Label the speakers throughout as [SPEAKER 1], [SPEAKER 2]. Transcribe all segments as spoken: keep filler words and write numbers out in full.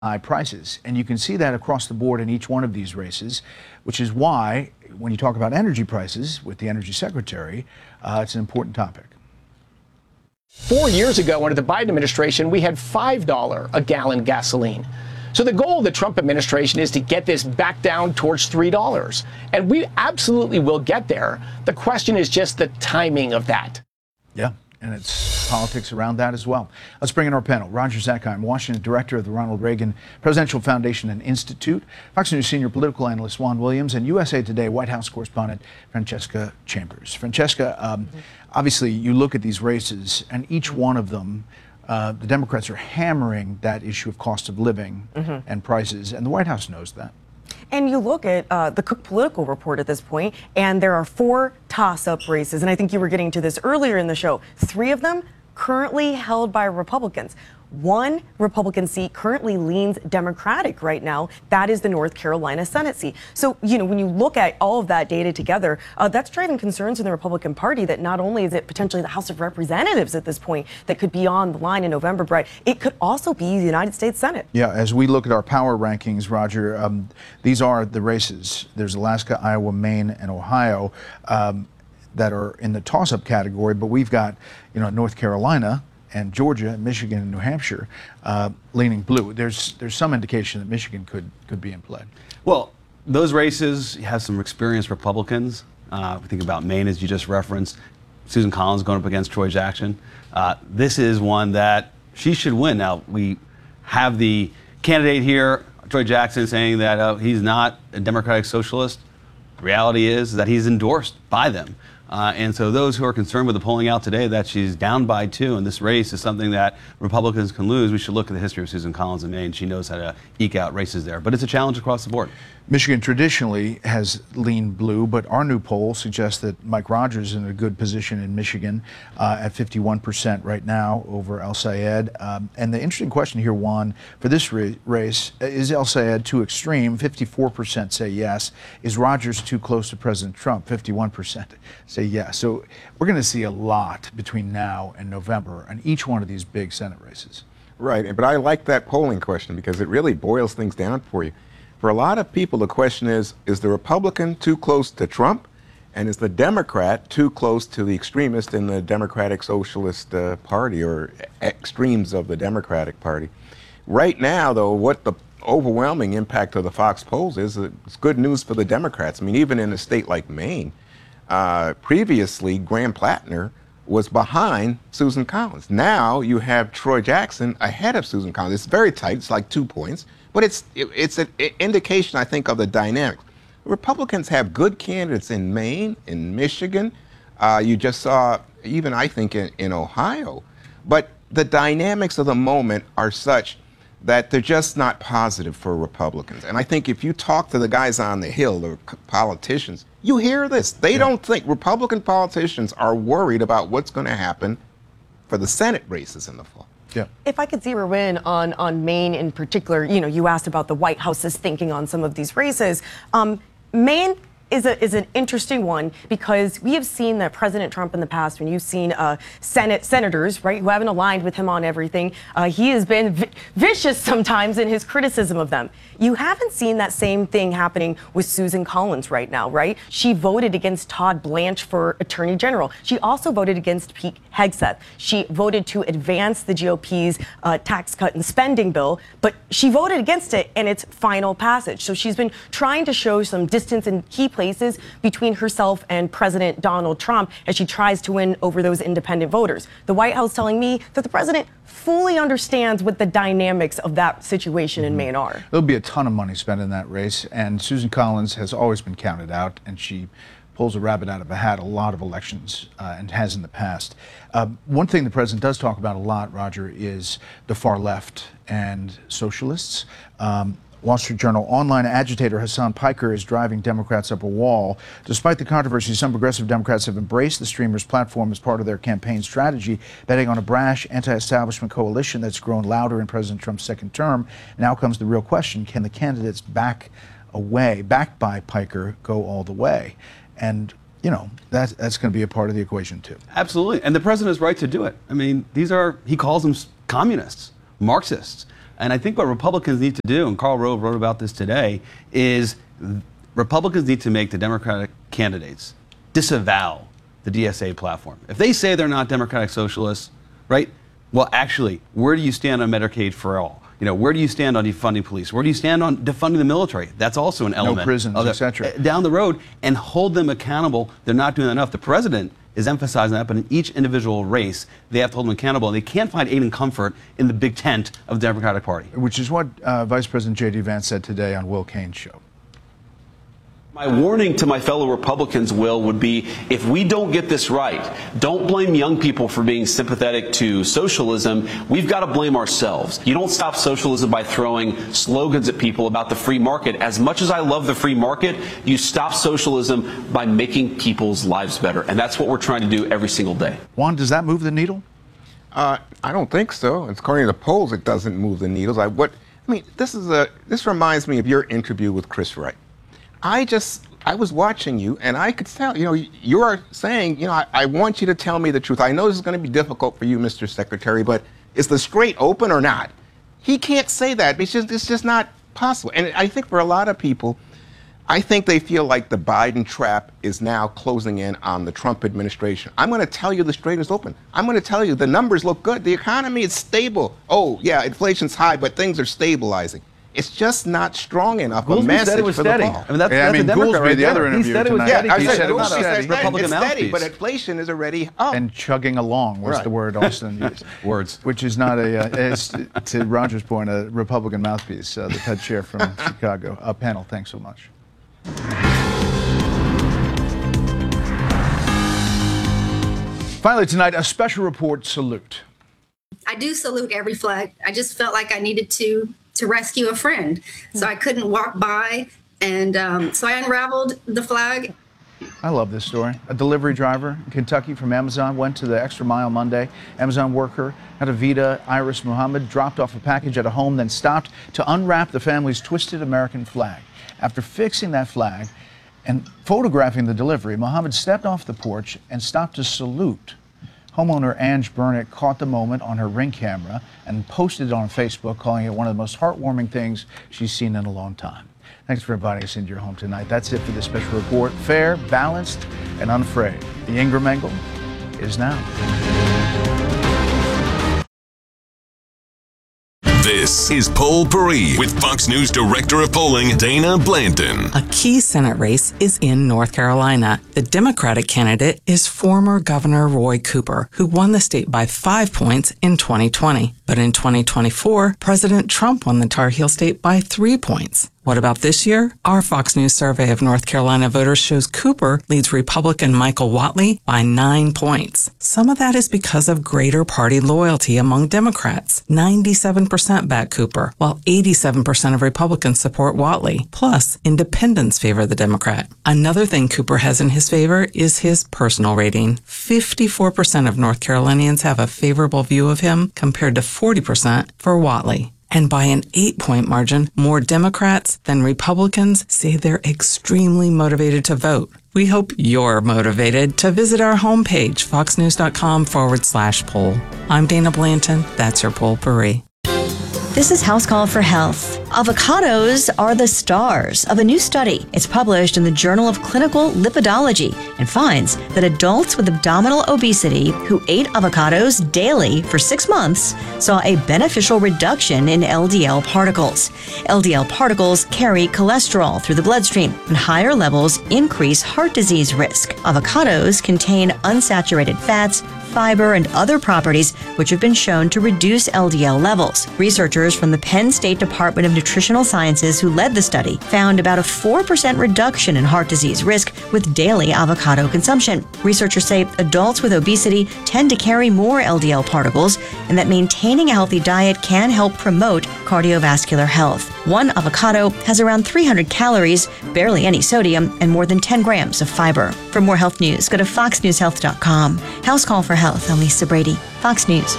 [SPEAKER 1] high prices. And you can see that across the board in each one of these races, which is why when you talk about energy prices with the Energy Secretary, uh, it's an important topic.
[SPEAKER 2] Four years ago, under the Biden administration, we had five dollars a gallon gasoline. So the goal of the Trump administration is to get this back down towards three dollars. And we absolutely will get there. The question is just the timing of that.
[SPEAKER 1] Yeah, and it's politics around that as well. Let's bring in our panel. Roger Zakheim, Washington Director of the Ronald Reagan Presidential Foundation and Institute, Fox News Senior Political Analyst Juan Williams, and U S A Today White House Correspondent Francesca Chambers. Francesca, um, mm-hmm. obviously you look at these races, and each one of them, uh, the Democrats are hammering that issue of cost of living mm-hmm. and prices, and the White House knows that.
[SPEAKER 3] And you look at uh, the Cook Political Report at this point, and there are four toss-up races. And I think you were getting to this earlier in the show. Three of them currently held by Republicans. One Republican seat currently leans Democratic right now. That is the North Carolina Senate seat. So, you know, when you look at all of that data together, uh, that's driving concerns in the Republican Party that not only is it potentially the House of Representatives at this point that could be on the line in November, Brett, it could also be the United States Senate.
[SPEAKER 1] Yeah, as we look at our power rankings, Roger, um, these are the races. There's Alaska, Iowa, Maine, and Ohio um, that are in the toss-up category, but we've got, you know, North Carolina and Georgia, Michigan, and New Hampshire uh, leaning blue. There's there's some indication that Michigan could could be in play.
[SPEAKER 4] Well, those races have some experienced Republicans. Uh, we think about Maine, as you just referenced. Susan Collins going up against Troy Jackson. Uh, this is one that she should win. Now, we have the candidate here, Troy Jackson, saying that uh, he's not a Democratic socialist. The reality is that he's endorsed by them. Uh, and so those who are concerned with the polling out today that she's down by two in this race is something that Republicans can lose. We should look at the history of Susan Collins in Maine. She knows how to eke out races there. But it's a challenge across the board.
[SPEAKER 1] Michigan traditionally has leaned blue, but our new poll suggests that Mike Rogers is in a good position in Michigan uh, at fifty-one percent right now over El Sayed. Um, and the interesting question here, Juan, for this ra race, is El Sayed too extreme? fifty-four percent say yes. Is Rogers too close to President Trump? fifty-one percent say yes. So we're going to see a lot between now and November on each one of these big Senate races.
[SPEAKER 5] Right, but I like that polling question because it really boils things down for you. For a lot of people, the question is, is the Republican too close to Trump? And is the Democrat too close to the extremist in the Democratic Socialist uh, Party or extremes of the Democratic Party? Right now, though, what the overwhelming impact of the Fox polls is, it's good news for the Democrats. I mean, even in a state like Maine, uh, previously Graham Plattner was behind Susan Collins. Now you have Troy Jackson ahead of Susan Collins. It's very tight. It's like two points. But it's it, it's an indication, I think, of the dynamics. Republicans have good candidates in Maine, in Michigan. Uh, you just saw, even I think, in, in Ohio. But the dynamics of the moment are such that they're just not positive for Republicans. And I think if you talk to the guys on the Hill, the politicians, you hear this. They yeah. don't think, Republican politicians are worried about what's going to happen for the Senate races in the fall.
[SPEAKER 1] Yeah.
[SPEAKER 3] If I could zero in on, on Maine in particular, you know, you asked about the White House's thinking on some of these races. Um, Maine is a is an interesting one because we have seen that President Trump in the past, when you've seen uh, Senate senators, right, who haven't aligned with him on everything, uh, he has been vi vicious sometimes in his criticism of them. You haven't seen that same thing happening with Susan Collins right now, right? She voted against Todd Blanche for Attorney General. She also voted against Pete Hegseth. She voted to advance the G O P's uh, tax cut and spending bill, but she voted against it in its final passage. So she's been trying to show some distance in key places places between herself and President Donald Trump as she tries to win over those independent voters. The White House telling me that the president fully understands what the dynamics of that situation in Maine are.
[SPEAKER 1] There'll be a ton of money spent in that race, and Susan Collins has always been counted out, and she pulls a rabbit out of a hat a lot of elections uh, and has in the past. Uh, one thing the president does talk about a lot, Roger, is the far left and socialists. Um, Wall Street Journal online agitator Hassan Piker is driving Democrats up a wall. Despite the controversy, some progressive Democrats have embraced the streamer's platform as part of their campaign strategy, betting on a brash anti-establishment coalition that's grown louder in President Trump's second term. Now comes the real question: can the candidates back away, backed by Piker, go all the way? And you know, that, that's going to be a part of the equation too.
[SPEAKER 4] Absolutely, and the president is right to do it. I mean, these are, he calls them communists, Marxists. And I think what Republicans need to do, and Karl Rove wrote about this today, is Republicans need to make the Democratic candidates disavow the D S A platform. If they say they're not democratic socialists, right? Well, actually, where do you stand on Medicaid for all? You know, where do you stand on defunding police? Where do you stand on defunding the military? That's also an element.
[SPEAKER 1] No prisons,
[SPEAKER 4] et
[SPEAKER 1] cetera.
[SPEAKER 4] Down the road, and hold them accountable. They're not doing enough. The president is emphasizing that, but in each individual race, they have to hold them accountable. And they can't find aid and comfort in the big tent of the Democratic Party.
[SPEAKER 1] Which is what uh, Vice President J D Vance said today on Will Kane's show.
[SPEAKER 6] My warning to my fellow Republicans, Will, would be if we don't get this right, don't blame young people for being sympathetic to socialism. We've got to blame ourselves. You don't stop socialism by throwing slogans at people about the free market. As much as I love the free market, you stop socialism by making people's lives better. And that's what we're trying to do every single day.
[SPEAKER 1] Juan, does that move the needle?
[SPEAKER 5] Uh, I don't think so. According to the polls, it doesn't move the needles. I, what, I mean, this is a. This reminds me of your interview with Chris Wright. I just, I was watching you, and I could tell, you know, you are saying, you know, I, I want you to tell me the truth. I know this is going to be difficult for you, Mister Secretary, but is the strait open or not? He can't say that. It's just, it's just not possible. And I think for a lot of people, I think they feel like the Biden trap is now closing in on the Trump administration. I'm going to tell you the strait is open. I'm going to tell you the numbers look good. The economy is stable. Oh, yeah, inflation's high, but things are stabilizing. It's just not strong enough
[SPEAKER 4] Goolsby
[SPEAKER 5] a message
[SPEAKER 4] said it was
[SPEAKER 5] for
[SPEAKER 4] steady.
[SPEAKER 5] the fall.
[SPEAKER 4] I mean, that's,
[SPEAKER 1] Yeah, I
[SPEAKER 4] that's
[SPEAKER 1] mean,
[SPEAKER 4] a Democrat
[SPEAKER 1] Goolsby,
[SPEAKER 4] right
[SPEAKER 1] the other
[SPEAKER 4] there. He
[SPEAKER 1] interview
[SPEAKER 4] said it was
[SPEAKER 1] tonight.
[SPEAKER 4] steady.
[SPEAKER 5] Yeah, I
[SPEAKER 4] He
[SPEAKER 5] said
[SPEAKER 4] said it
[SPEAKER 5] Goolsby
[SPEAKER 4] was
[SPEAKER 5] says
[SPEAKER 4] steady.
[SPEAKER 5] steady.
[SPEAKER 4] Republican
[SPEAKER 5] It's steady,
[SPEAKER 4] mouthpiece.
[SPEAKER 5] but inflation is already up.
[SPEAKER 1] And chugging along was
[SPEAKER 5] Right.
[SPEAKER 1] the word Austin used.
[SPEAKER 4] Words.
[SPEAKER 1] Which is not a, uh, is, to Roger's point, a Republican mouthpiece, uh, the head chair from Chicago. Uh, panel, thanks so much. Finally tonight, a special report salute.
[SPEAKER 7] I do salute every flag. I just felt like I needed to to rescue a friend. So I couldn't walk by. And um, so I unraveled the flag.
[SPEAKER 1] I love this story. A delivery driver in Kentucky from Amazon went to the extra mile Monday. Amazon worker Hadavita Iris Muhammad dropped off a package at a home, then stopped to unwrap the family's twisted American flag. After fixing that flag and photographing the delivery, Muhammad stepped off the porch and stopped to salute. Homeowner Ange Burnett caught the moment on her Ring camera and posted it on Facebook, calling it one of the most heartwarming things she's seen in a long time. Thanks for inviting us into your home tonight. That's it for this special report. Fair, balanced, and unafraid. The Ingram Angle is now.
[SPEAKER 8] This is Poll Paris with Fox News Director of Polling, Dana Blanton.
[SPEAKER 9] A key Senate race is in North Carolina. The Democratic candidate is former Governor Roy Cooper, who won the state by five points in twenty twenty. But in twenty twenty-four, President Trump won the Tar Heel state by three points. What about this year? Our Fox News survey of North Carolina voters shows Cooper leads Republican Michael Whatley by nine points. Some of that is because of greater party loyalty among Democrats. ninety-seven percent back Cooper, while eighty-seven percent of Republicans support Whatley. Plus, independents favor the Democrat. Another thing Cooper has in his favor is his personal rating. fifty-four percent of North Carolinians have a favorable view of him compared to forty percent for Whatley. And by an eight-point margin, more Democrats than Republicans say they're extremely motivated to vote. We hope you're motivated to visit our homepage, foxnews.com forward slash poll. I'm Dana Blanton. That's your Poll Paris.
[SPEAKER 10] This is House Call for Health. Avocados are the stars of a new study. It's published in the Journal of Clinical Lipidology and finds that adults with abdominal obesity who ate avocados daily for six months saw a beneficial reduction in L D L particles. L D L particles carry cholesterol through the bloodstream, and higher levels increase heart disease risk. Avocados contain unsaturated fats, fiber, and other properties which have been shown to reduce L D L levels. Researchers from the Penn State Department of Nutritional Sciences who led the study found about a four percent reduction in heart disease risk with daily avocado consumption. Researchers say adults with obesity tend to carry more L D L particles, and that maintaining a healthy diet can help promote cardiovascular health. One avocado has around three hundred calories, barely any sodium, and more than ten grams of fiber. For more health news, go to fox news health dot com. House Call for Health. I'm Lisa Brady, Fox News.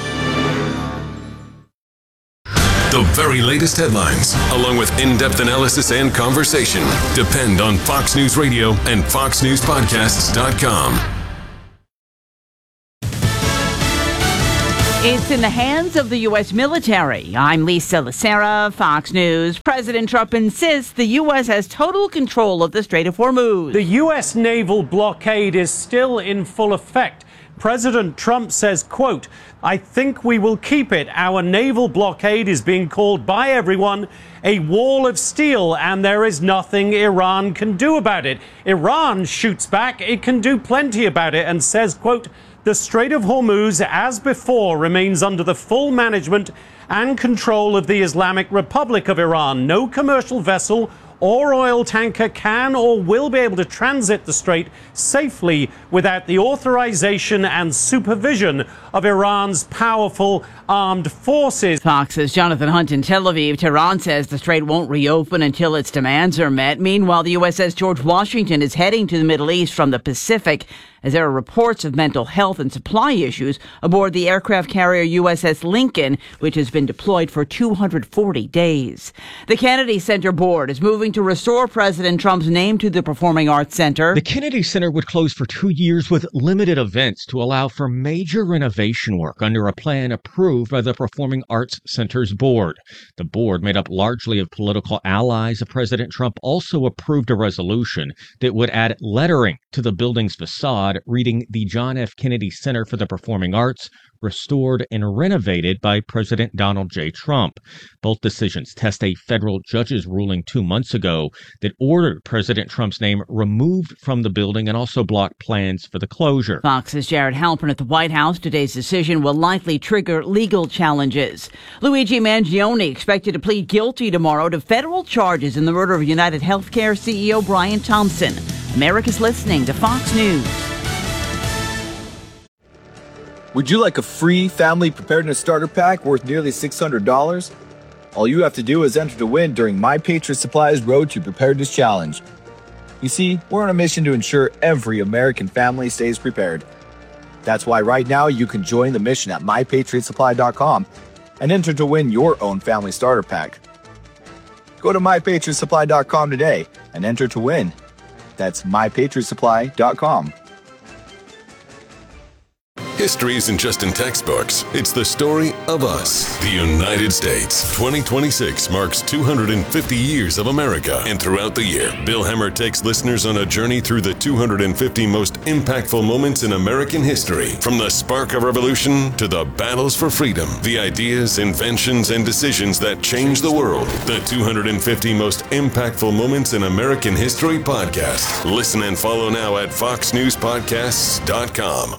[SPEAKER 8] The very latest headlines, along with in-depth analysis and conversation, depend on Fox News Radio and fox news podcasts dot com.
[SPEAKER 11] It's in the hands of the U S military. I'm Lisa Lacera, Fox News. President Trump insists the U S has total control of the Strait of Hormuz.
[SPEAKER 12] The U S naval blockade is still in full effect. President Trump says, quote, "I think we will keep it. Our naval blockade is being called by everyone a wall of steel, and there is nothing Iran can do about it. Iran shoots back. It can do plenty about it," and says, quote, "The Strait of Hormuz, as before, remains under the full management and control of the Islamic Republic of Iran. No commercial vessel or oil tanker can or will be able to transit the strait safely without the authorization and supervision of Iran's powerful armed forces."
[SPEAKER 11] Fox's Jonathan Hunt in Tel Aviv. Tehran says the strait won't reopen until its demands are met. Meanwhile, the U S S George Washington is heading to the Middle East from the Pacific as there are reports of mental health and supply issues aboard the aircraft carrier U S S Lincoln, which has been deployed for two hundred forty days. The Kennedy Center Board is moving to restore President Trump's name to the Performing Arts Center.
[SPEAKER 13] The Kennedy Center would close for two years with limited events to allow for major renovation work under a plan approved by the Performing Arts Center's board. The board, made up largely of political allies of President Trump, also approved a resolution that would add lettering to the building's facade reading "The John F. Kennedy Center for the Performing Arts, restored and renovated by President Donald J. Trump." Both decisions test a federal judge's ruling two months ago that ordered President Trump's name removed from the building and also blocked plans for the closure.
[SPEAKER 11] Fox's Jared Halpern at the White House. Today's decision will likely trigger legal challenges. Luigi Mangione expected to plead guilty tomorrow to federal charges in the murder of United Healthcare C E O Brian Thompson. America's listening to Fox News.
[SPEAKER 14] Would you like a free family preparedness starter pack worth nearly six hundred dollars? All you have to do is enter to win during My Patriot Supply's Road to Preparedness Challenge. You see, we're on a mission to ensure every American family stays prepared. That's why right now you can join the mission at my patriot supply dot com and enter to win your own family starter pack. Go to my patriot supply dot com today and enter to win. That's my patriot supply dot com.
[SPEAKER 8] History isn't just in textbooks, it's the story of us. The United States. twenty twenty-six marks two hundred fifty years of America. And throughout the year, Bill Hemmer takes listeners on a journey through the two hundred fifty most impactful moments in American history. From the spark of revolution to the battles for freedom, the ideas, inventions, and decisions that changed the world. The two hundred fifty most impactful moments in American history podcast. Listen and follow now at fox news podcasts dot com.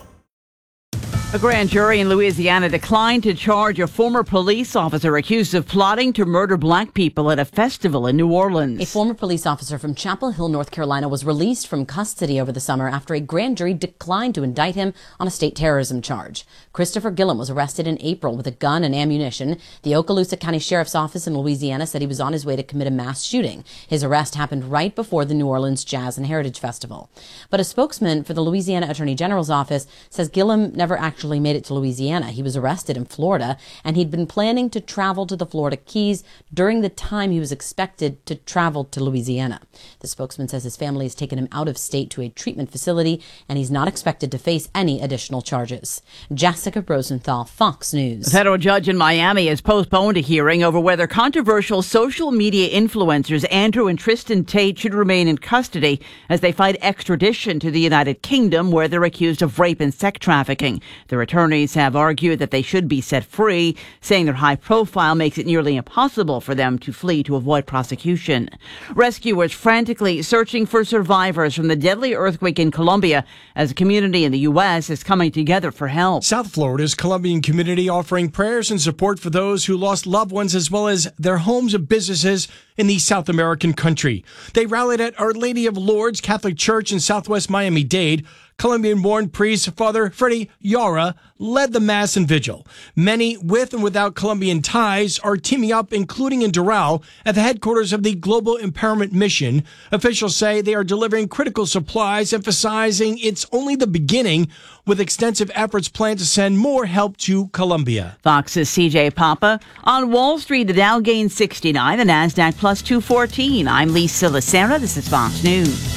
[SPEAKER 11] A grand jury in Louisiana declined to charge a former police officer accused of plotting to murder black people at a festival in New Orleans.
[SPEAKER 15] A former police officer from Chapel Hill, North Carolina, was released from custody over the summer after a grand jury declined to indict him on a state terrorism charge. Christopher Gillum was arrested in April with a gun and ammunition. The Okaloosa County Sheriff's Office in Louisiana said he was on his way to commit a mass shooting. His arrest happened right before the New Orleans Jazz and Heritage Festival. But a spokesman for the Louisiana Attorney General's office says Gillum never actually made it to Louisiana. He was arrested in Florida, and he'd been planning to travel to the Florida Keys during the time he was expected to travel to Louisiana. The spokesman says his family has taken him out of state to a treatment facility, and he's not expected to face any additional charges. Jessica Rosenthal, Fox News.
[SPEAKER 11] A federal judge in Miami has postponed a hearing over whether controversial social media influencers Andrew and Tristan Tate should remain in custody as they fight extradition to the United Kingdom, where they're accused of rape and sex trafficking. Their attorneys have argued that they should be set free, saying their high profile makes it nearly impossible for them to flee to avoid prosecution. Rescuers frantically searching for survivors from the deadly earthquake in Colombia as a community in the U S is coming together for help.
[SPEAKER 16] South Florida's Colombian community offering prayers and support for those who lost loved ones as well as their homes and businesses in the South American country. They rallied at Our Lady of Lourdes Catholic Church in Southwest Miami-Dade. Colombian-born priest Father Freddy Yara led the Mass and Vigil. Many with and without Colombian ties are teaming up, including in Doral, at the headquarters of the Global Empowerment Mission. Officials say they are delivering critical supplies, emphasizing it's only the beginning, with extensive efforts planned to send more help to Colombia.
[SPEAKER 11] Fox's C J Papa. On Wall Street, the Dow gained sixty-nine, the NASDAQ plus two fourteen. I'm Lisa Lacera. This is Fox News.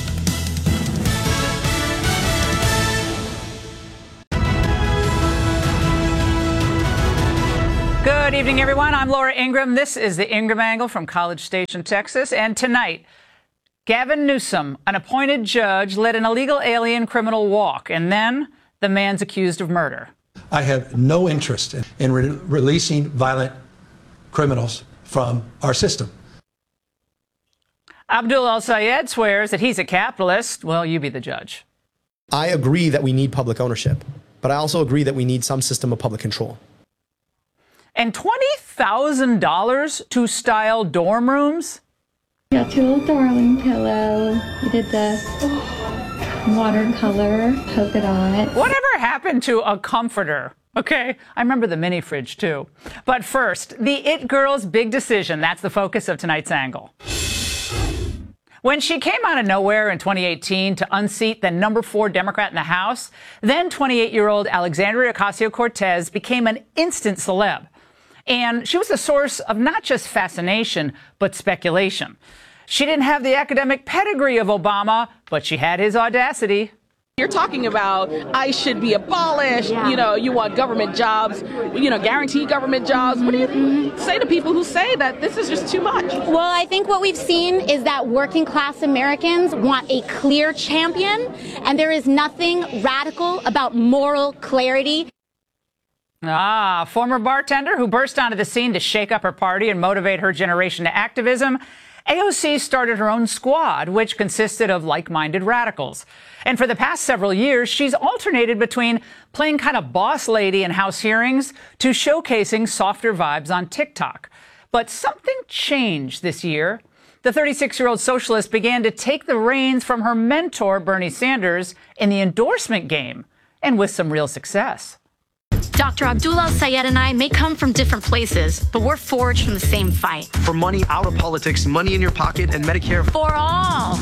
[SPEAKER 17] evening, everyone. I'm Laura Ingraham. This is the Ingraham Angle from College Station, Texas. And tonight, Gavin Newsom, an appointed judge, led an illegal alien criminal walk. And then the man's accused of murder.
[SPEAKER 18] I have no interest in, in re- releasing violent criminals from our system.
[SPEAKER 17] Abdul El-Sayed swears that he's a capitalist. Well, you be the judge.
[SPEAKER 19] I agree that we need public ownership, but I also agree that we need some system of public control.
[SPEAKER 17] And twenty thousand dollars to style dorm rooms?
[SPEAKER 20] Got your little darling pillow. You did the watercolor polka dot.
[SPEAKER 17] Whatever happened to a comforter? Okay, I remember the mini fridge too. But first, the It Girl's big decision. That's the focus of tonight's angle. When she came out of nowhere in twenty eighteen to unseat the number four Democrat in the House, then twenty-eight-year-old Alexandria Ocasio-Cortez became an instant celeb. And she was a source of not just fascination, but speculation. She didn't have the academic pedigree of Obama, but she had his audacity.
[SPEAKER 21] You're talking about ICE should be abolished, yeah. you know, you want government jobs, you know, guaranteed government jobs. What do you say to people who say that this is just too much?
[SPEAKER 22] Well, I think what we've seen is that working class Americans want a clear champion, and there is nothing radical about moral clarity.
[SPEAKER 17] Ah, former bartender who burst onto the scene to shake up her party and motivate her generation to activism. A O C started her own squad, which consisted of like-minded radicals. And for the past several years, she's alternated between playing kind of boss lady in House hearings to showcasing softer vibes on TikTok. But something changed this year. The thirty-six-year-old socialist began to take the reins from her mentor, Bernie Sanders, in the endorsement game, and with some real success.
[SPEAKER 23] Doctor Abdul El-Sayed and I may come from different places, but we're forged from the same fight.
[SPEAKER 24] For money out of politics, money in your pocket, and Medicare
[SPEAKER 23] for all.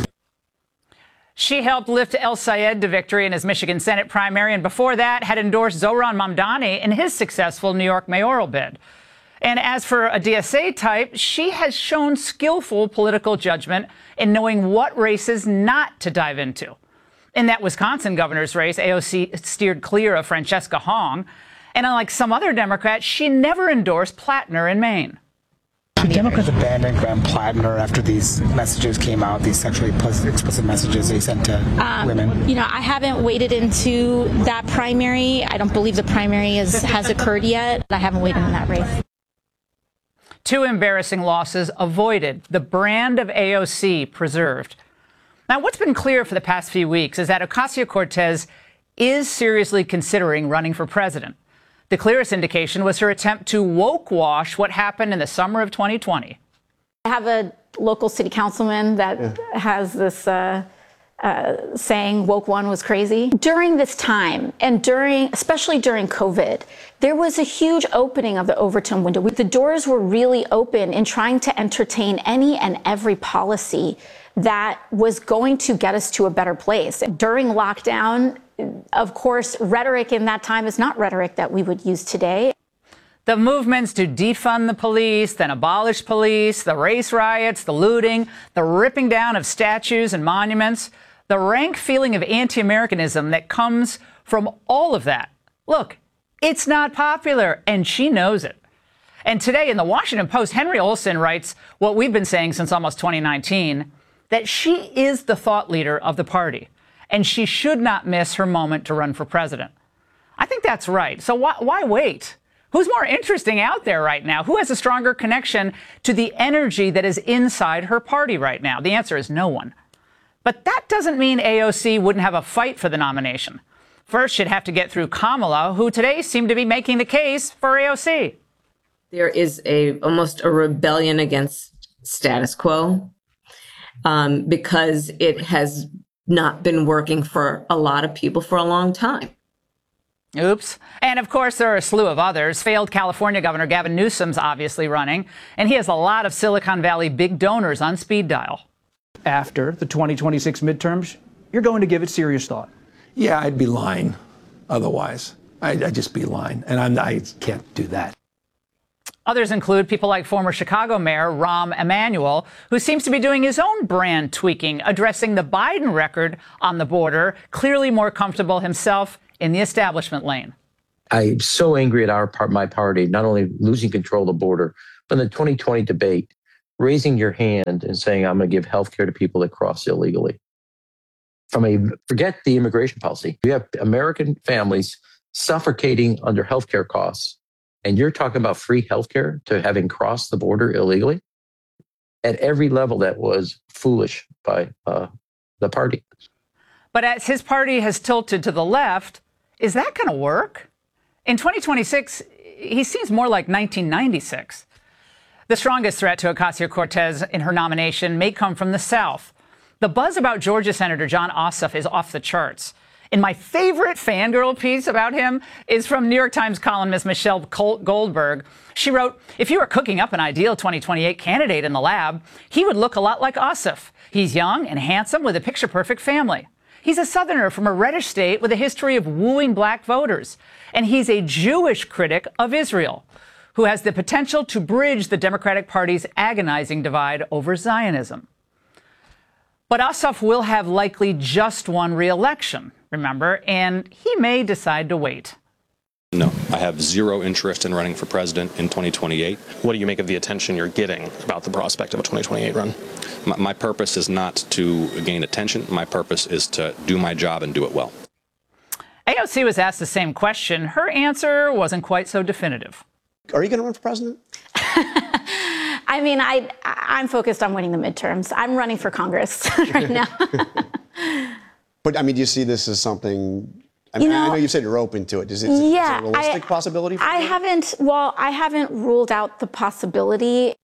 [SPEAKER 17] She helped lift El-Sayed to victory in his Michigan Senate primary, and before that had endorsed Zohran Mamdani in his successful New York mayoral bid. And as for a D S A type, she has shown skillful political judgment in knowing what races not to dive into. In that Wisconsin governor's race, A O C steered clear of Francesca Hong. And unlike some other Democrats, she never endorsed Plattner in Maine.
[SPEAKER 25] The Democrats abandoned Graham Plattner after these messages came out, these sexually explicit messages they sent to um, women.
[SPEAKER 23] You know, I haven't waded into that primary. I don't believe the primary is, has occurred yet. I haven't waded in that race.
[SPEAKER 17] Two embarrassing losses avoided, the brand of A O C preserved. Now, what's been clear for the past few weeks is that Ocasio-Cortez is seriously considering running for president. The clearest indication was her attempt to woke wash what happened in the summer of twenty twenty.
[SPEAKER 22] I have a local city councilman that yeah. has this uh, uh, saying woke one was crazy. During this time, and during, especially during COVID, there was a huge opening of the Overton window. The doors were really open in trying to entertain any and every policy that was going to get us to a better place. During lockdown, of course, rhetoric in that time is not rhetoric that we would use today.
[SPEAKER 17] The movements to defund the police, then abolish police, the race riots, the looting, the ripping down of statues and monuments, the rank feeling of anti-Americanism that comes from all of that. Look, it's not popular, and she knows it. And today in the Washington Post, Henry Olsen writes what we've been saying since almost twenty nineteen, that she is the thought leader of the party, and she should not miss her moment to run for president. I think that's right. So why, why wait? Who's more interesting out there right now? Who has a stronger connection to the energy that is inside her party right now? The answer is no one. But that doesn't mean A O C wouldn't have a fight for the nomination. First, she'd have to get through Kamala, who today seemed to be making the case for A O C.
[SPEAKER 26] There is a almost a rebellion against status quo um, because it has not been working for a lot of people for a long time.
[SPEAKER 17] Oops. And of course, there are a slew of others. Failed California Governor Gavin Newsom's obviously running, and he has a lot of Silicon Valley big donors on speed dial.
[SPEAKER 27] After the twenty twenty-six midterms, you're going to give it serious thought.
[SPEAKER 18] Yeah, I'd be lying otherwise. I'd, I'd just be lying, and I'm, I can't do that.
[SPEAKER 17] Others include people like former Chicago Mayor Rahm Emanuel, who seems to be doing his own brand tweaking, addressing the Biden record on the border, clearly more comfortable himself in the establishment lane.
[SPEAKER 1] I'm so angry at our part, my party, not only losing control of the border, but in the twenty twenty debate, raising your hand and saying, I'm going to give health care to people that cross illegally. From a, forget the immigration policy. You have American families suffocating under health care costs, and you're talking about free health care to having crossed the border illegally? At every level, that was foolish by uh, the party.
[SPEAKER 17] But as his party has tilted to the left, is that going to work? In twenty twenty-six, he seems more like nineteen ninety-six. The strongest threat to Ocasio-Cortez in her nomination may come from the South. The buzz about Georgia Senator Jon Ossoff is off the charts. And my favorite fangirl piece about him is from New York Times columnist Michelle Goldberg. She wrote, if you were cooking up an ideal twenty twenty-eight candidate in the lab, he would look a lot like Ossoff. He's young and handsome with a picture-perfect family. He's a Southerner from a reddish state with a history of wooing black voters. And he's a Jewish critic of Israel, who has the potential to bridge the Democratic Party's agonizing divide over Zionism. But Ossoff will have likely just one re-election, remember, and he may decide to wait.
[SPEAKER 2] No, I have zero interest in running for president in twenty twenty-eight.
[SPEAKER 3] What do you make of the attention you're getting about the prospect of a twenty twenty-eight run?
[SPEAKER 2] My, my purpose is not to gain attention. My purpose is to do my job and do it well.
[SPEAKER 17] A O C was asked the same question. Her answer wasn't quite so definitive.
[SPEAKER 3] Are you going to run for president?
[SPEAKER 22] I mean, I, I'm focused on winning the midterms. I'm running for Congress right now.
[SPEAKER 3] But, I mean, do you see this as something... I mean,
[SPEAKER 22] You know,
[SPEAKER 3] I know you said you're open to it. Is it, is
[SPEAKER 22] yeah,
[SPEAKER 3] it a realistic
[SPEAKER 22] I,
[SPEAKER 3] possibility for
[SPEAKER 22] I
[SPEAKER 3] you?
[SPEAKER 22] haven't, well, I haven't ruled out the possibility.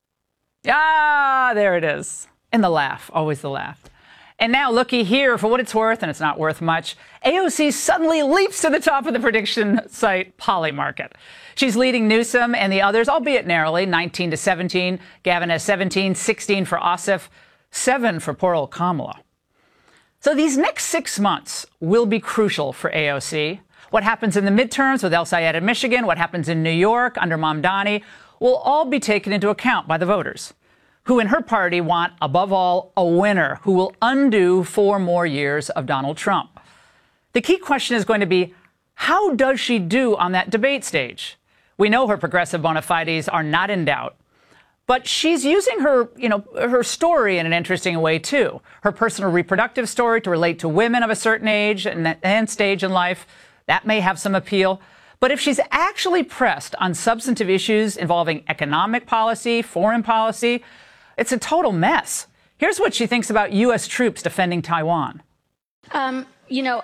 [SPEAKER 17] Ah, there it is. And the laugh, always the laugh. And now, looky here, for what it's worth, and it's not worth much, A O C suddenly leaps to the top of the prediction site Polymarket. She's leading Newsom and the others, albeit narrowly, nineteen to seventeen. Gavin has seventeen, sixteen for Ossoff, seven for poor old Kamala. So these next six months will be crucial for A O C. What happens in the midterms with El Sayed in Michigan, what happens in New York under Mamdani, will all be taken into account by the voters, who in her party want, above all, a winner who will undo four more years of Donald Trump. The key question is going to be, how does she do on that debate stage? We know her progressive bona fides are not in doubt. But she's using her, you know, her story in an interesting way, too. Her personal reproductive story to relate to women of a certain age and, and stage in life. That may have some appeal. But if she's actually pressed on substantive issues involving economic policy, foreign policy, it's a total mess. Here's what she thinks about U S troops defending Taiwan.
[SPEAKER 23] Um, you know,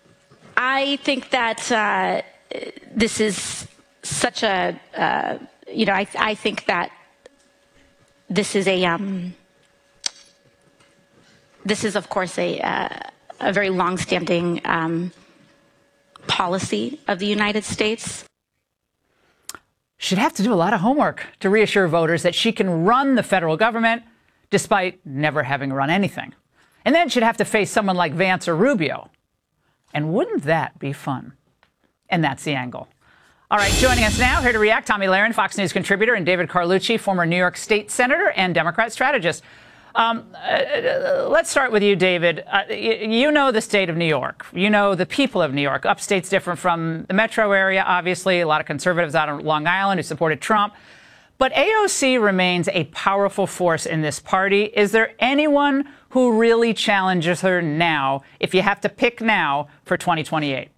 [SPEAKER 23] I think that uh, this is such a, uh, you know, I, I think that this is a, um, this is, of course, a, uh, a very longstanding um, policy of the United States.
[SPEAKER 17] She'd have to do a lot of homework to reassure voters that she can run the federal government despite never having run anything. And then she'd have to face someone like Vance or Rubio. And wouldn't that be fun? And that's the angle. All right, joining us now, here to react, Tomi Lahren, Fox News contributor, and David Carlucci, former New York State Senator and Democrat strategist. Um, uh, let's start with you, David. Uh, you, you know the state of New York. You know the people of New York. Upstate's different from the metro area, obviously. A lot of conservatives out on Long Island who supported Trump. But A O C remains a powerful force in this party. Is there anyone who really challenges her now, if you have to pick now, for twenty twenty-eight?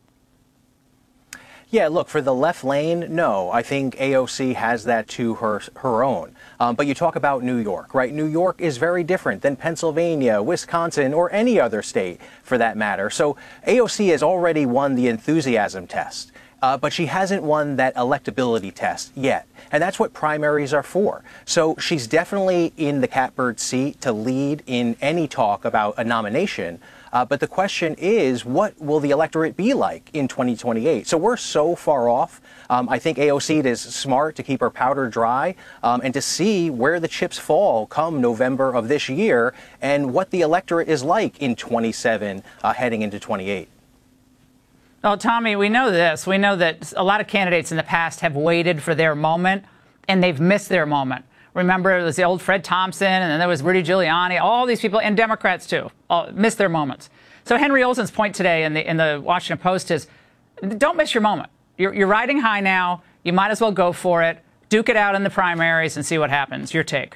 [SPEAKER 4] Yeah, look, for the left lane, no. I think A O C has that to her her own. Um, but you talk about New York, right? New York is very different than Pennsylvania, Wisconsin, or any other state for that matter. So A O C has already won the enthusiasm test. Uh, but she hasn't won that electability test yet. And that's what primaries are for. So she's definitely in the catbird seat to lead in any talk about a nomination. Uh, but the question is, what will the electorate be like in twenty twenty-eight? So we're so far off. Um, I think A O C is smart to keep her powder dry um, and to see where the chips fall come November of this year and what the electorate is like in twenty-seven uh, heading into twenty-eight.
[SPEAKER 17] Well, Tomi, we know this. We know that a lot of candidates in the past have waited for their moment, and they've missed their moment. Remember, it was the old Fred Thompson, and then there was Rudy Giuliani. All these people, and Democrats too, all missed their moments. So Henry Olsen's point today in the in the Washington Post is, don't miss your moment. You're, you're riding high now. You might as well go for it. Duke it out in the primaries and see what happens. Your take.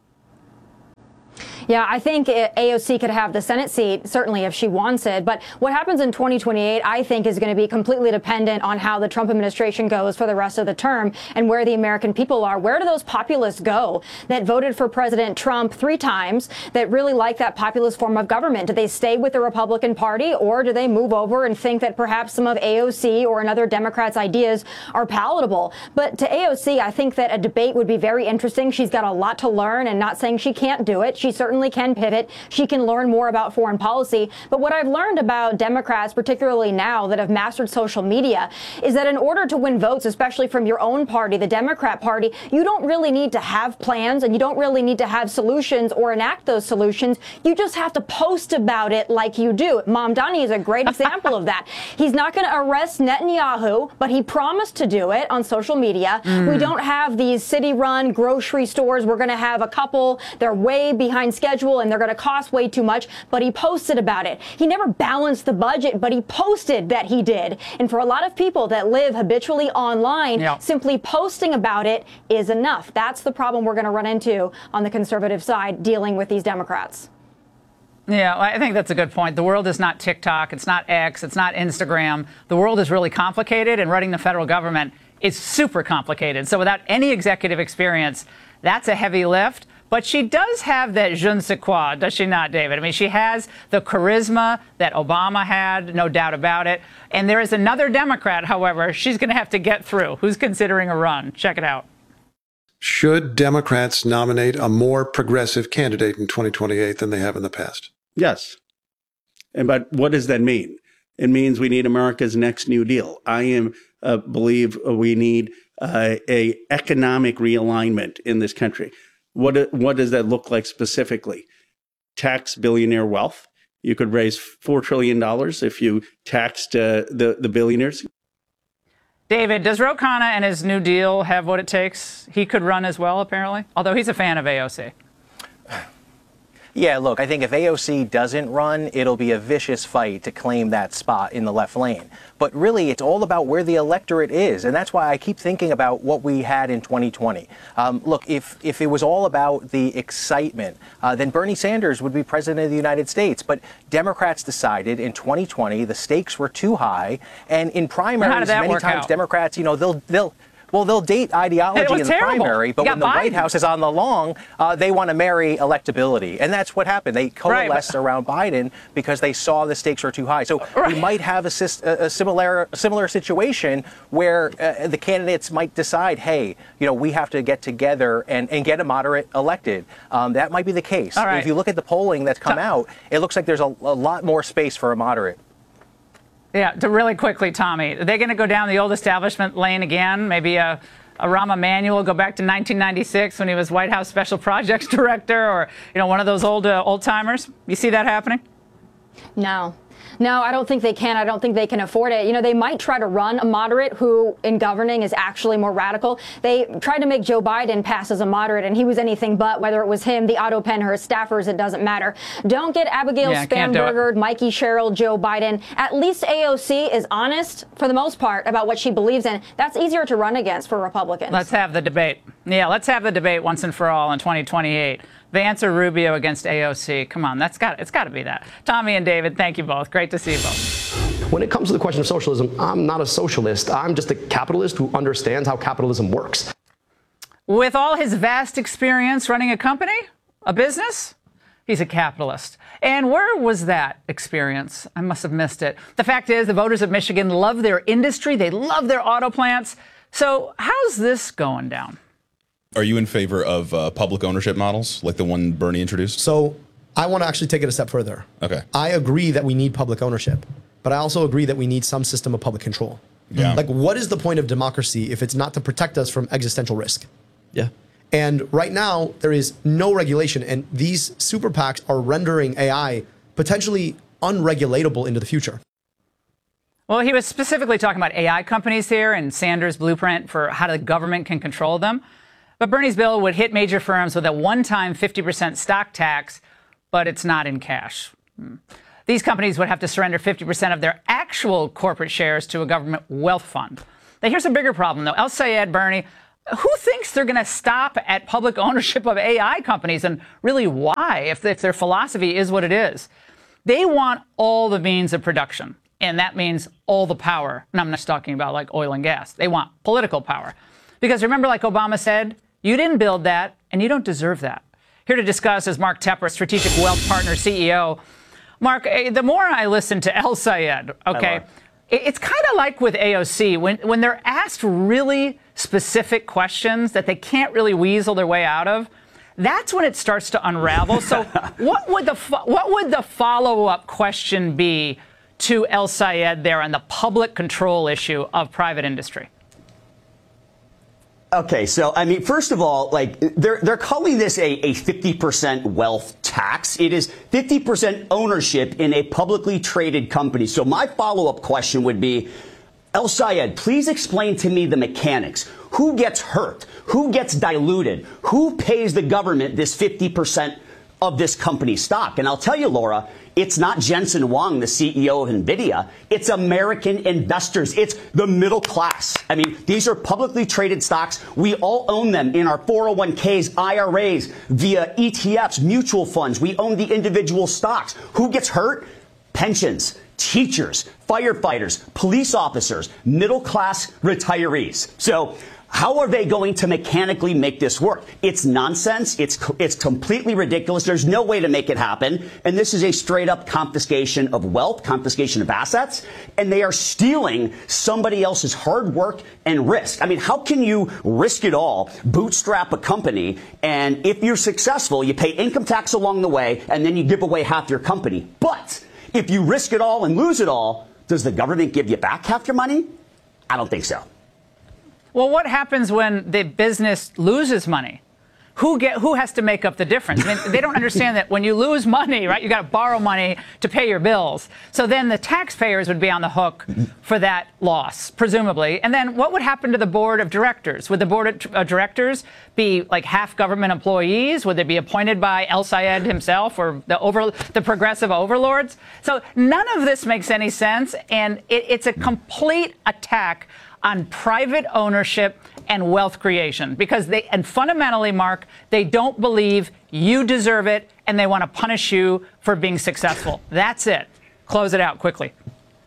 [SPEAKER 5] Yeah, I think A O C could have the Senate seat, certainly if she wants it. But what happens in twenty twenty-eight, I think, is going to be completely dependent on how the Trump administration goes for the rest of the term and where the American people are. Where do those populists go that voted for President Trump three times, that really like that populist form of government? Do they stay with the Republican Party, or do they move over and think that perhaps some of A O C or another Democrat's ideas are palatable? But to A O C, I think that a debate would be very interesting. She's got a lot to learn, and not saying she can't do it. She certainly can pivot. She can learn more about foreign policy. But what I've learned about Democrats, particularly now that have mastered social media, is that in order to win votes, especially from your own party, the Democrat Party, you don't really need to have plans, and you don't really need to have solutions or enact those solutions. You just have to post about it like you do. Mamdani is a great example of that. He's not going to arrest Netanyahu, but he promised to do it on social media. Mm. We don't have these city-run grocery stores. We're going to have a couple. They're way behind schedule and they're going to cost way too much, but he posted about it. He never balanced the budget, but he posted that he did. And for a lot of people that live habitually online, yeah. simply posting about it is enough. That's the problem we're going to run into on the conservative side dealing with these Democrats.
[SPEAKER 17] Yeah, I think that's a good point. The world is not TikTok. It's not X. It's not Instagram. The world is really complicated, and running the federal government is super complicated. So without any executive experience, that's a heavy lift. But she does have that je ne sais quoi, does she not, David? I mean, she has the charisma that Obama had, no doubt about it. And there is another Democrat, however, she's going to have to get through, who's considering a run. Check it out.
[SPEAKER 6] Should Democrats nominate a more progressive candidate in twenty twenty-eight than they have in the past?
[SPEAKER 7] Yes. And but what does that mean? It means we need America's next New Deal. I am uh, believe we need uh, a economic realignment in this country. What what does that look like specifically? Tax billionaire wealth. You could raise four trillion dollars if you taxed uh, the, the billionaires.
[SPEAKER 17] David, does Ro Khanna and his New Deal have what it takes? He could run as well, apparently, although he's a fan of A O C.
[SPEAKER 4] Yeah, look, I think if A O C doesn't run, it'll be a vicious fight to claim that spot in the left lane. But really, it's all about where the electorate is. And that's why I keep thinking about what we had in twenty twenty. Um, look, if, if it was all about the excitement, uh, then Bernie Sanders would be president of the United States. But Democrats decided in twenty twenty the stakes were too high. And in primaries, many times out? Democrats, you know, they'll they'll. Well, they'll date ideology in the terrible. primary, but when the Biden. White House is on the long, uh, they want to marry electability. And that's what happened. They coalesced right. around Biden because they saw the stakes were too high. So right. we might have a, a, similar, a similar situation where uh, the candidates might decide, hey, you know, we have to get together and, and get a moderate elected. Um, that might be the case. Right. If you look at the polling that's come so, out, it looks like there's a, a lot more space for a moderate.
[SPEAKER 17] Yeah, to really quickly, Tommy, are they going to go down the old establishment lane again? Maybe a, a Rahm Emanuel, go back to nineteen ninety-six when he was White House Special Projects Director, or, you know, one of those old uh, old timers? You see that happening?
[SPEAKER 5] No. No, I don't think they can. I don't think they can afford it. You know, they might try to run a moderate who in governing is actually more radical. They tried to make Joe Biden pass as a moderate, and he was anything but, whether it was him, the Otto Penn, or his staffers, it doesn't matter. Don't get Abigail yeah, Spanberger, Mikey Sherrill, Joe Biden. At least A O C is honest, for the most part, about what she believes in. That's easier to run against for Republicans.
[SPEAKER 17] Let's have the debate. Yeah, let's have the debate once and for all in twenty twenty-eight. Vance or Rubio against A O C. Come on, that's got it's got to be that. Tommy and David, thank you both. Great to see you both.
[SPEAKER 19] When it comes to the question of socialism, I'm not a socialist. I'm just a capitalist who understands how capitalism works.
[SPEAKER 17] With all his vast experience running a company, a business, he's a capitalist. And where was that experience? I must have missed it. The fact is, the voters of Michigan love their industry. They love their auto plants. So how's this going down?
[SPEAKER 9] Are you in favor of uh, public ownership models like the one Bernie introduced?
[SPEAKER 19] So I want to actually take it a step further.
[SPEAKER 9] Okay.
[SPEAKER 19] I agree that we need public ownership, but I also agree that we need some system of public control.
[SPEAKER 9] Yeah.
[SPEAKER 19] Like, what is the point of democracy if it's not to protect us from existential risk? Yeah. And right now, there is no regulation, and these super PACs are rendering A I potentially unregulatable into the future.
[SPEAKER 17] Well, he was specifically talking about A I companies here and Sanders' blueprint for how the government can control them. But Bernie's bill would hit major firms with a one-time fifty percent stock tax, but it's not in cash. These companies would have to surrender fifty percent of their actual corporate shares to a government wealth fund. Now, here's a bigger problem, though. El Sayed, Bernie, who thinks they're going to stop at public ownership of A I companies, and really why, if, if their philosophy is what it is? They want all the means of production, and that means all the power. And I'm not talking about like oil and gas. They want political power. Because remember, like Obama said, you didn't build that, and you don't deserve that. Here to discuss is Mark Tepper, Strategic Wealth Partner C E O. Mark, the more I listen to El Sayed, okay, it's kind of like with A O C. When, when they're asked really specific questions that they can't really weasel their way out of, that's when it starts to unravel. So what would the what would the follow-up question be to El Sayed there on the public control issue of private industry?
[SPEAKER 8] Okay, so I mean, first of all, like they're they're calling this a, a fifty percent wealth tax. It is fifty percent ownership in a publicly traded company. So my follow-up question would be, El Sayed, please explain to me the mechanics. Who gets hurt? Who gets diluted? Who pays the government this fifty percent of this company's stock? And I'll tell you, Laura, it's not Jensen Huang, the C E O of NVIDIA. It's American investors. It's the middle class. I mean, these are publicly traded stocks. We all own them in our four oh one Ks, I R As, via E T Fs, mutual funds. We own the individual stocks. Who gets hurt? Pensions, teachers, firefighters, police officers, middle class retirees. So how are they going to mechanically make this work? It's nonsense. It's it's completely ridiculous. There's no way to make it happen. And this is a straight up confiscation of wealth, confiscation of assets. And they are stealing somebody else's hard work and risk. I mean, how can you risk it all, bootstrap a company, and if you're successful, you pay income tax along the way, and then you give away half your company? But if you risk it all and lose it all, does the government give you back half your money? I don't think so.
[SPEAKER 17] Well, what happens when the business loses money? Who get who has to make up the difference? I mean, they don't understand that when you lose money, right, you got to borrow money to pay your bills. So then the taxpayers would be on the hook for that loss, presumably. And then what would happen to the board of directors? Would the board of directors be like half government employees? Would they be appointed by El Sayed himself or the over the progressive overlords? So none of this makes any sense, and it, it's a complete attack on private ownership and wealth creation, because they, and fundamentally, Mark, they don't believe you deserve it, and they want to punish you for being successful. That's it. Close it out quickly.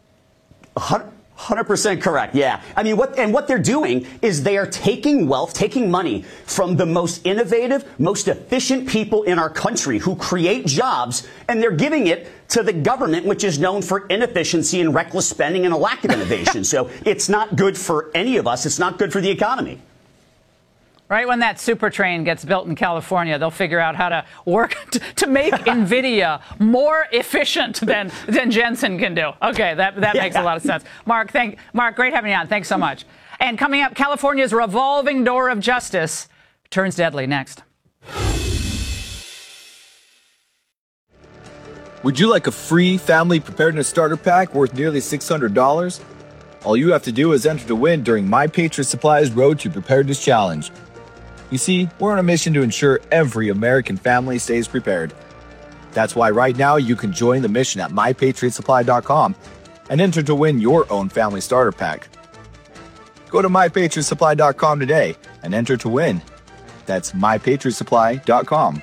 [SPEAKER 8] one hundred percent correct. Yeah. I mean, what and what they're doing is they are taking wealth, taking money from the most innovative, most efficient people in our country who create jobs, and they're giving it to the government, which is known for inefficiency and reckless spending and a lack of innovation. So it's not good for any of us. It's not good for the economy.
[SPEAKER 17] Right when that super train gets built in California, they'll figure out how to work to, to make NVIDIA more efficient than, than Jensen can do. Okay, that, that yeah. makes a lot of sense. Mark, thank, Mark, great having you on. Thanks so much. And coming up, California's revolving door of justice turns deadly next.
[SPEAKER 10] Would you like a free family preparedness starter pack worth nearly six hundred dollars? All you have to do is enter to win during My Patriot Supply's Road to Preparedness Challenge. You see, we're on a mission to ensure every American family stays prepared. That's why right now you can join the mission at my patriot supply dot com and enter to win your own family starter pack. Go to my patriot supply dot com today and enter to win. That's my patriot supply dot com.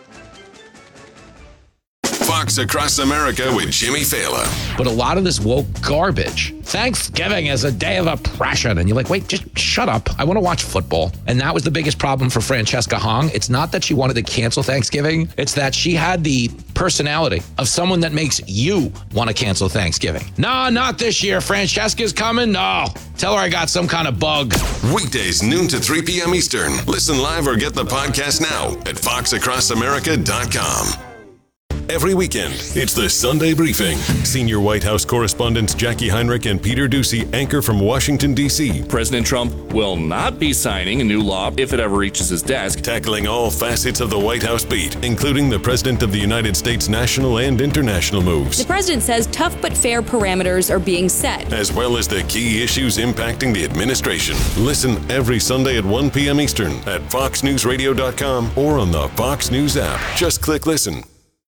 [SPEAKER 12] Fox Across America with Jimmy Fallon.
[SPEAKER 13] But a lot of this woke garbage. Thanksgiving is a day of oppression. And you're like, wait, just shut up. I want to watch football. And that was the biggest problem for Francesca Hong. It's not that she wanted to cancel Thanksgiving. It's that she had the personality of someone that makes you want to cancel Thanksgiving. No, not this year. Francesca's coming. No. Tell her I got some kind of bug.
[SPEAKER 12] Weekdays, noon to three p.m. Eastern. Listen live or get the podcast now at fox across america dot com. Every weekend, it's the Sunday Briefing. Senior White House correspondents Jackie Heinrich and Peter Doocy anchor from Washington, D C
[SPEAKER 14] President Trump will not be signing a new law if it ever reaches his desk.
[SPEAKER 12] Tackling all facets of the White House beat, including the President of the United States' national and international moves.
[SPEAKER 15] The president says tough but fair parameters are being set,
[SPEAKER 12] as well as the key issues impacting the administration. Listen every Sunday at one p.m. Eastern at fox news radio dot com or on the Fox News app. Just click listen.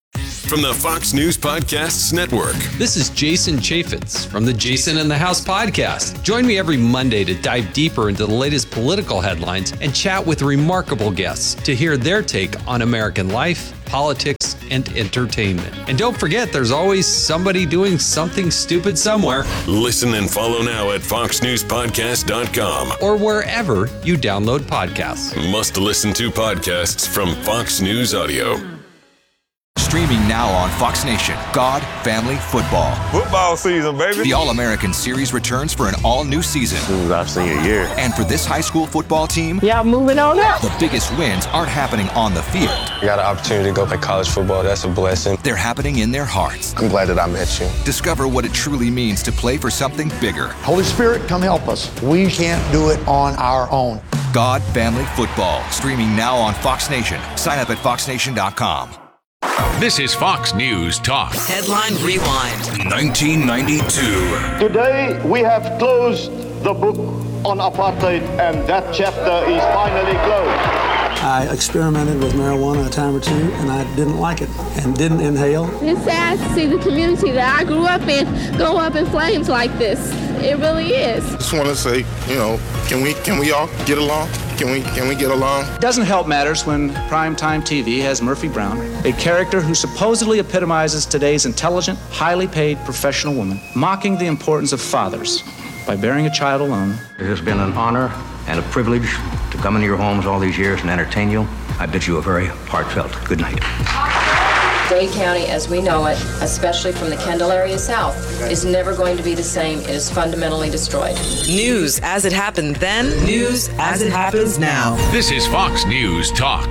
[SPEAKER 12] from the Fox News Podcasts Network.
[SPEAKER 11] This is Jason Chaffetz from the Jason in the House podcast. Join me every Monday to dive deeper into the latest political headlines and chat with remarkable guests to hear their take on American life, politics, and entertainment. And don't forget, there's always somebody doing something stupid somewhere.
[SPEAKER 12] Listen and follow now at fox news podcast dot com
[SPEAKER 11] or wherever you download podcasts.
[SPEAKER 12] Must listen to podcasts from Fox News Audio.
[SPEAKER 16] Streaming now on Fox Nation, God, Family, Football.
[SPEAKER 20] Football season, baby.
[SPEAKER 16] The All-American Series returns for an all-new season.
[SPEAKER 20] Ooh, I've seen a year.
[SPEAKER 16] And for this high school football team,
[SPEAKER 20] yeah, moving on up.
[SPEAKER 16] The biggest wins aren't happening on the field.
[SPEAKER 20] I got an opportunity to go play college football. That's a blessing.
[SPEAKER 16] They're happening in their hearts.
[SPEAKER 20] I'm glad that I met you.
[SPEAKER 16] Discover what it truly means to play for something bigger.
[SPEAKER 21] Holy Spirit, come help us. We can't do it on our own.
[SPEAKER 16] God, Family, Football. Streaming now on Fox Nation. Sign up at fox nation dot com.
[SPEAKER 24] This is Fox News Talk.
[SPEAKER 25] Headline Rewind.
[SPEAKER 16] nineteen ninety-two.
[SPEAKER 26] Today we have closed the book on apartheid, and that chapter is finally closed.
[SPEAKER 28] I experimented with marijuana a time or two, and I didn't like it and didn't inhale.
[SPEAKER 29] It's sad to see the community that I grew up in go up in flames like this. It really is.
[SPEAKER 30] Just want to say, you know, can we can we all get along? Can we can we get along?
[SPEAKER 31] Doesn't help matters when primetime T V has Murphy Brown, a character who supposedly epitomizes today's intelligent, highly paid professional woman, mocking the importance of fathers by bearing a child alone.
[SPEAKER 32] It has been an honor and a privilege to come into your homes all these years and entertain you. I bid you a very heartfelt good night.
[SPEAKER 33] Dade County, as we know it, especially from the Kendall area south, is never going to be the same. It is fundamentally destroyed.
[SPEAKER 25] News as it happened then, news as it happens now.
[SPEAKER 24] This is Fox News Talk.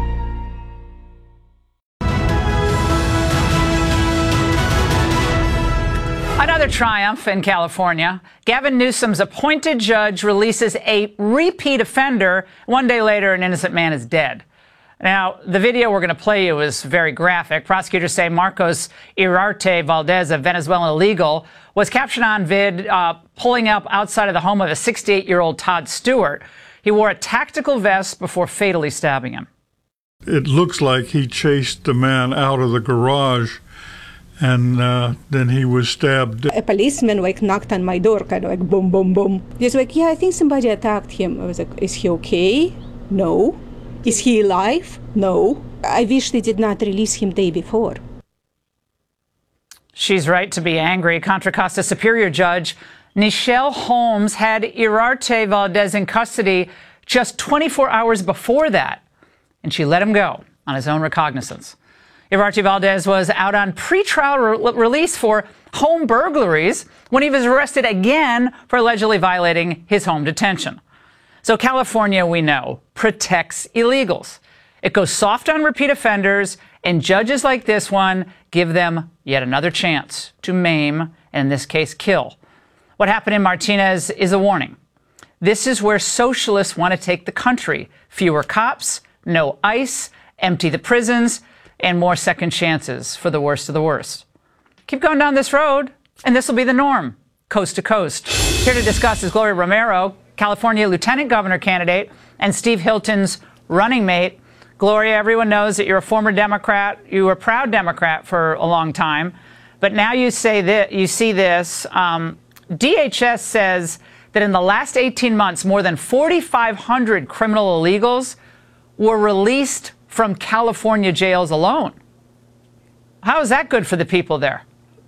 [SPEAKER 17] Another triumph in California. Gavin Newsom's appointed judge releases a repeat offender. One day later, an innocent man is dead. Now, the video we're going to play you is very graphic. Prosecutors say Marcos Iriarte Valdez, a Venezuelan illegal, was captured on vid uh, pulling up outside of the home of a sixty-eight-year-old Todd Stewart. He wore a tactical vest before fatally stabbing him.
[SPEAKER 34] It looks like he chased the man out of the garage, and uh, then he was stabbed.
[SPEAKER 35] A policeman like knocked on my door, kind of like boom, boom, boom. He's like, yeah, I think somebody attacked him. I was like, is he okay? No. Is he alive? No. I wish they did not release him day before.
[SPEAKER 17] She's right to be angry. Contra Costa Superior Judge Nichelle Holmes had Iriarte Valdez in custody just twenty-four hours before that, and she let him go on his own recognizance. Iriarte Valdez was out on pretrial re- release for home burglaries when he was arrested again for allegedly violating his home detention. So California, we know, protects illegals. It goes soft on repeat offenders, and judges like this one give them yet another chance to maim, and in this case, kill. What happened in Martinez is a warning. This is where socialists want to take the country. Fewer cops, no ICE, empty the prisons, and more second chances for the worst of the worst. Keep going down this road, and this will be the norm, coast to coast. Here to discuss is Gloria Romero, California Lieutenant Governor candidate, and Steve Hilton's running mate. Gloria, everyone knows that you're a former Democrat. You were a proud Democrat for a long time. But now you say that you see this. Um, D H S says that in the last eighteen months, more than forty-five hundred criminal illegals were released from California jails alone. How is that good for the people there?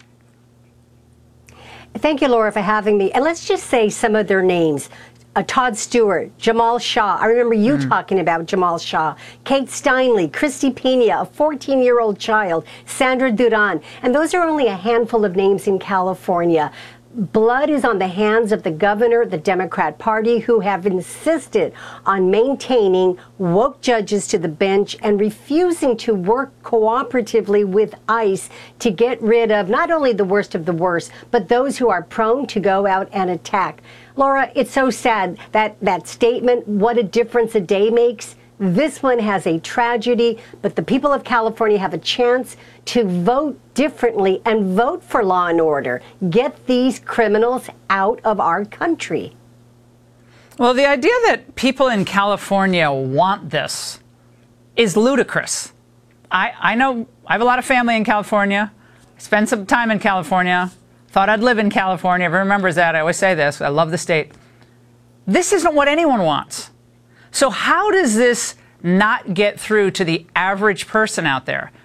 [SPEAKER 36] Thank you, Laura, for having me. And let's just say some of their names. Uh, Todd Stewart, Jamal Shaw. I remember you mm. talking about Jamal Shaw. Kate Steinle, Christy Pena, a fourteen-year-old child, Sandra Duran. And those are only a handful of names in California. Blood is on the hands of the governor, the Democrat Party, who have insisted on maintaining woke judges to the bench and refusing to work cooperatively with ICE to get rid of not only the worst of the worst, but those who are prone to go out and attack. Laura, it's so sad that that statement, what a difference a day makes. This one has a tragedy, but the people of California have a chance to vote differently and vote for law and order. Get these criminals out of our country.
[SPEAKER 17] Well, the idea that people in California want this is ludicrous. I, I know I have a lot of family in California. Spent some time in California. Thought I'd live in California. Everyone remembers that. I always say this. I love the state. This isn't what anyone wants. So how does this not get through to the average person out there?